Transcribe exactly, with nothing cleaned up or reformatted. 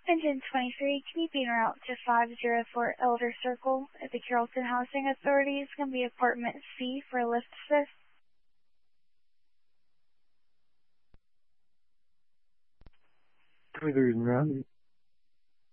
Engine twenty-three, can you be en route to five oh four Elder Circle at the Carrollton Housing Authority? It's going to be apartment C for lift assist. twenty-three is en route.